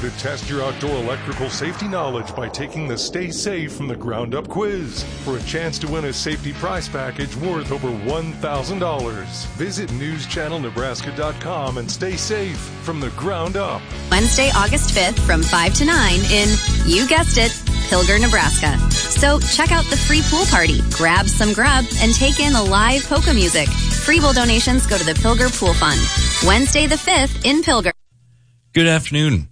to test your outdoor electrical safety knowledge by taking the Stay Safe from the Ground Up quiz for a chance to win a safety prize package worth over $1,000. Visit newschannelnebraska.com and stay safe from the ground up. Wednesday, August 5th from 5 to 9 in, you guessed it, Pilger, Nebraska. So check out the free pool party, grab some grub, and take in the live polka music. Free will donations go to the Pilger Pool Fund. Wednesday the 5th in Pilger. Good afternoon.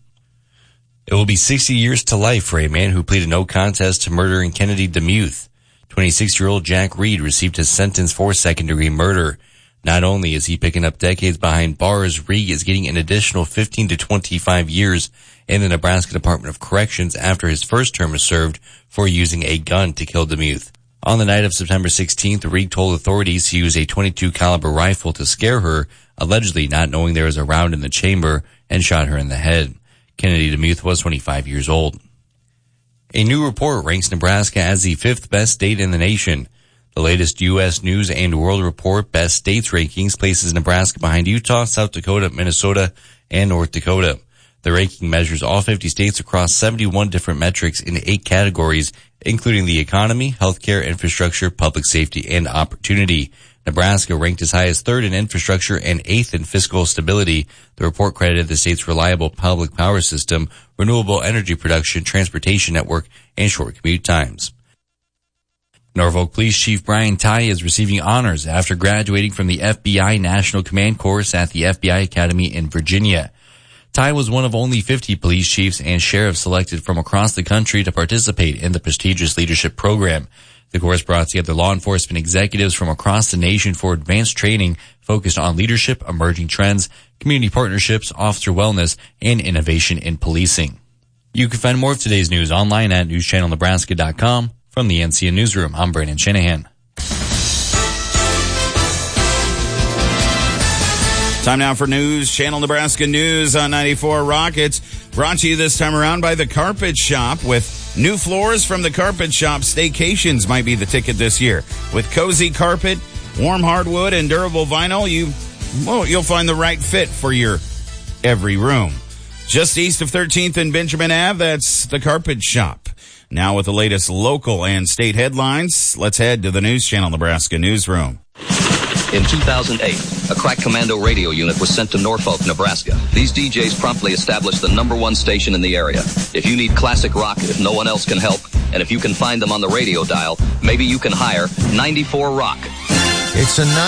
It will be 60 years to life for a man who pleaded no contest to murdering Kennedy DeMuth. 26-year-old Jack Reed received his sentence for second-degree murder. Not only is he picking up decades behind bars, Reed is getting an additional 15 to 25 years in the Nebraska Department of Corrections after his first term was served for using a gun to kill DeMuth. On the night of September 16th, Reed told authorities he used a .22 caliber rifle to scare her, allegedly not knowing there was a round in the chamber, and shot her in the head. Kennedy DeMuth was 25 years old. A new report ranks Nebraska as the 5th best state in the nation. The latest U.S. News and World Report Best States rankings places Nebraska behind Utah, South Dakota, Minnesota, and North Dakota. The ranking measures all 50 states across 71 different metrics in 8 categories, including the economy, healthcare, infrastructure, public safety, and opportunity. Nebraska ranked as high as 3rd in infrastructure and 8th in fiscal stability. The report credited the state's reliable public power system, renewable energy production, transportation network, and short commute times. Norfolk Police Chief Brian Tye is receiving honors after graduating from the FBI National Command course at the FBI Academy in Virginia. Tye was one of only 50 police chiefs and sheriffs selected from across the country to participate in the prestigious leadership program. The course brought together law enforcement executives from across the nation for advanced training focused on leadership, emerging trends, community partnerships, officer wellness, and innovation in policing. You can find more of today's news online at newschannelnebraska.com. From the NCN Newsroom, I'm Brandon Shanahan. Time now for News Channel Nebraska News on 94 Rockets. Brought to you this time around by The Carpet Shop. With new floors from The Carpet Shop, staycations might be the ticket this year. With cozy carpet, warm hardwood, and durable vinyl, you'll find the right fit for your every room. Just east of 13th and Benjamin Ave, that's The Carpet Shop. Now with the latest local and state headlines, let's head to the News Channel Nebraska Newsroom. In 2008, a crack commando radio unit was sent to Norfolk, Nebraska. These DJs promptly established the #1 station in the area. If you need classic rock, if no one else can help, and if you can find them on the radio dial, maybe you can hire 94 Rock. It's a